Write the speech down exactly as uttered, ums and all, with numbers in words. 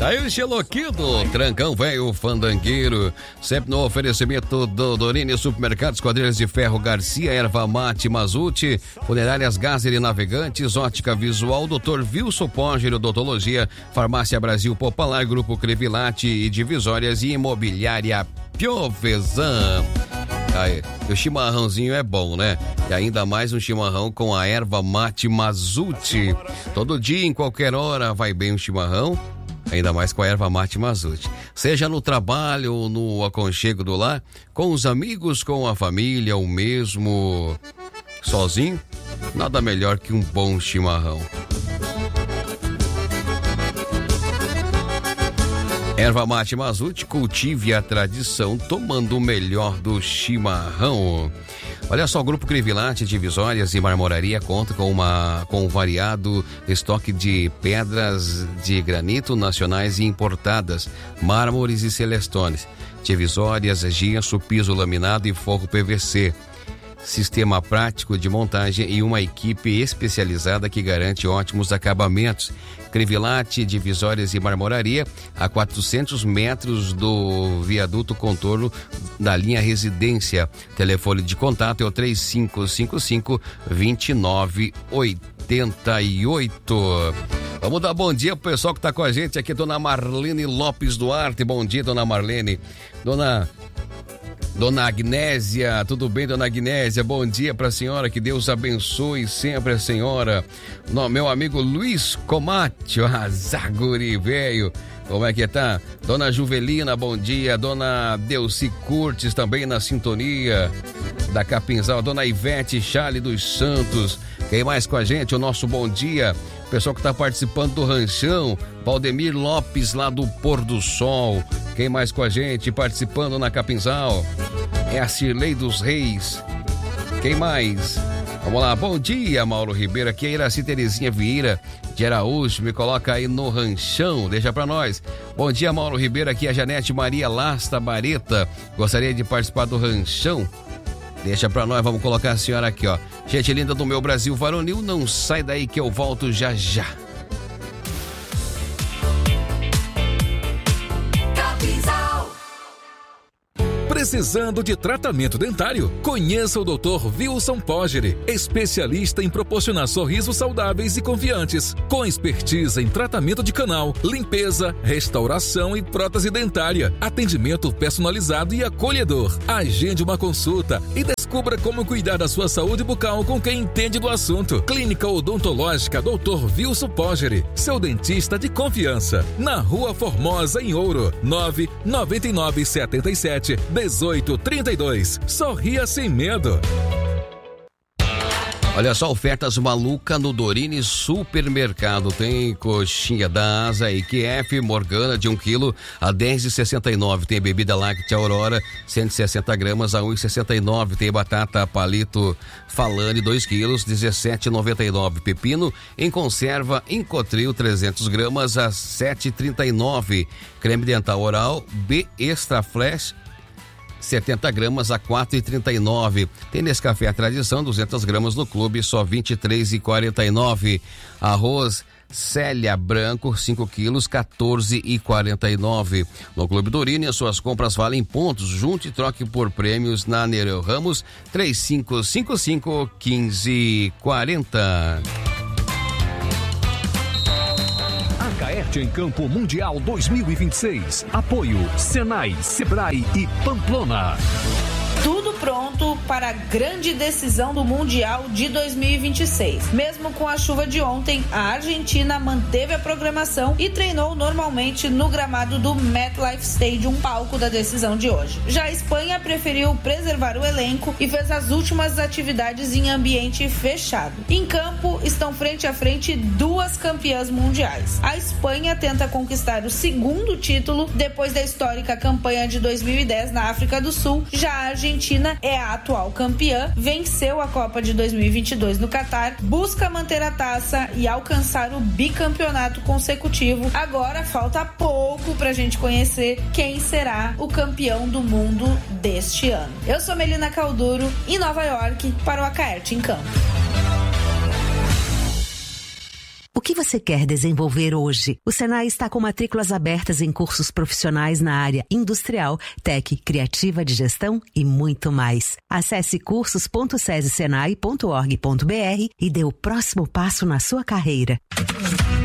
Aí o Xeloquito, Trancão Velho Fandangueiro, sempre no oferecimento do Dorine Supermercados, Quadrilhas de Ferro Garcia, Erva Mate Mazuti, Funerárias Gazer e Navegantes, Ótica Visual, doutor Wilson Póngero, Odontologia, Farmácia Brasil Popular, Grupo Crevilate e Divisórias e Imobiliária Piovesan. Aí, o chimarrãozinho é bom, né? E ainda mais um chimarrão com a Erva Mate Mazuti. Todo dia, em qualquer hora, vai bem um chimarrão. Ainda mais com a Erva Mate Mazuti. Seja no trabalho ou no aconchego do lar, com os amigos, com a família, ou mesmo sozinho, nada melhor que um bom chimarrão. Erva Mate Mazuti, cultive a tradição, tomando o melhor do chimarrão. Olha só, o Grupo Crevilate, Divisórias e Marmoraria conta com, uma, com um variado estoque de pedras de granito nacionais e importadas, mármores e celestones, divisórias, gesso, piso laminado e forro P V C. Sistema prático de montagem e uma equipe especializada que garante ótimos acabamentos. Crevilate, Divisórias e Marmoraria, a quatrocentos metros do viaduto contorno da linha Residência. Telefone de contato é o três cinco cinco cinco, dois nove oito oito. Vamos dar bom dia pro pessoal que tá com a gente aqui, dona Marlene Lopes Duarte. Bom dia, dona Marlene. Dona... Dona Agnésia, tudo bem, dona Agnésia? Bom dia pra senhora, que Deus abençoe sempre a senhora. No, meu amigo Luiz Comatio, Zaguri, velho, como é que tá? Dona Juvelina, bom dia. Dona Delci Curtis, também na sintonia da Capinzal. Dona Ivete Chale dos Santos, quem mais com a gente? O nosso bom dia. Pessoal que tá participando do Ranchão, Valdemir Lopes, lá do Pôr do Sol. Quem mais com a gente participando na Capinzal? É a Cirlei dos Reis. Quem mais? Vamos lá, bom dia, Mauro Ribeiro. Aqui é a Iraci Terezinha Vieira de Araújo. Me coloca aí no Ranchão, deixa pra nós. Bom dia, Mauro Ribeiro. Aqui é a Janete Maria Lasta Bareta. Gostaria de participar do Ranchão? Deixa pra nós, vamos colocar a senhora aqui, ó. Gente linda do meu Brasil varonil, não sai daí que eu volto já já. Precisando de tratamento dentário? Conheça o doutor Wilson Póngere, especialista em proporcionar sorrisos saudáveis e confiantes, com expertise em tratamento de canal, limpeza, restauração e prótese dentária, atendimento personalizado e acolhedor. Agende uma consulta e descubra como cuidar da sua saúde bucal com quem entende do assunto. Clínica Odontológica doutor Wilson Póngere, seu dentista de confiança. Na Rua Formosa, em Ouro, nove nove nove sete sete dezoito trinta e dois. Sorria sem medo. Olha só, ofertas malucas no Dorine Supermercado. Tem coxinha da Asa e Q F Morgana de um quilo a dez e sessenta e nove. Tem bebida láctea Aurora cento e sessenta gramas a um e sessenta e nove. Tem batata palito Falane dois quilos, dezessete e noventa e nove. Pepino em conserva Encotril trezentos gramas a sete e trinta e nove. Creme dental oral B Extra Flash setenta gramas a quatro e trinta e nove. Tem Nescafé a Tradição, duzentas gramas no clube, só vinte e três e quarenta e nove. Arroz Célia Branco, cinco quilos, quatorze e quarenta e nove. No Clube Dorine, as suas compras valem pontos. Junte e troque por prêmios na Nereu Ramos, três cinco cinco cinco, quinze quarenta. Caerte em Campo Mundial dois mil e vinte e seis. Apoio Senai, Sebrae e Pamplona. Tudo pronto para a grande decisão do Mundial de dois mil e vinte e seis. Mesmo com a chuva de ontem, a Argentina manteve a programação e treinou normalmente no gramado do MetLife Stadium, palco da decisão de hoje. Já a Espanha preferiu preservar o elenco e fez as últimas atividades em ambiente fechado. Em campo, estão frente a frente duas campeãs mundiais. A Espanha tenta conquistar o segundo título depois da histórica campanha de dois mil e dez na África do Sul. Já a Argentina é a atual campeã, venceu a Copa de dois mil e vinte e dois no Catar, busca manter a taça e alcançar o bicampeonato consecutivo. Agora falta pouco pra gente conhecer quem será o campeão do mundo deste ano. Eu sou Melina Calduro, em Nova York, para o Acaerte em Campo. O que você quer desenvolver hoje? O Senai está com matrículas abertas em cursos profissionais na área industrial, tech, criativa de gestão e muito mais. Acesse cursos ponto sesi senai ponto org ponto br e dê o próximo passo na sua carreira.